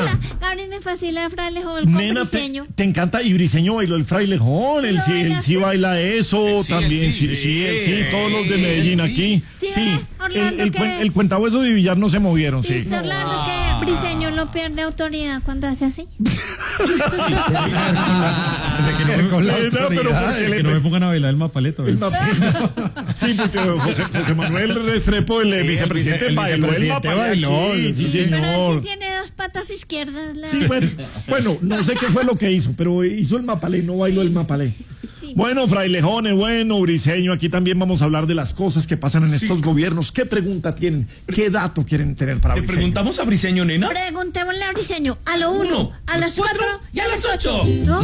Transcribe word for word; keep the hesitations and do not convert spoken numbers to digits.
la, Gabriel de fácil a Frailejón con Nena, te, Briseño. te encanta, y Briseño bailó el frailejón, él sí, él sí baila eso, Sí, también, él sí, sí, sí, él sí, él todos los de sí, Medellín él sí. aquí. ¿Sí Sí, ves, Orlando, el, el, que- cuen- el cuentahueso de Villar no se movieron, sí. Dice Orlando que Briseño no pierde autoridad cuando hace así. Con la Nena, pero autoridad, porque es le- Que no me pongan a bailar el mapaleto. El ¿ves? mapa- Sí, porque José, José Manuel Restrepo, el Sí, el vicepresidente, vice- el bailó el vicepresidente mapa bailó, aquí, sí, sí, Pero él señor. sí tiene dos patas izquierdas. La... Sí, bueno, bueno, no sé qué fue lo que hizo, pero hizo el mapalé, no bailó el mapalé. Bueno, frailejones, bueno, Briseño, aquí también vamos a hablar de las cosas que pasan en estos gobiernos. ¿Qué pregunta tienen? ¿Qué dato quieren tener para Le Briseño? preguntamos a Briseño, nena. Preguntémosle a Briseño a lo uno, a las cuatro y a las ocho. ¿no?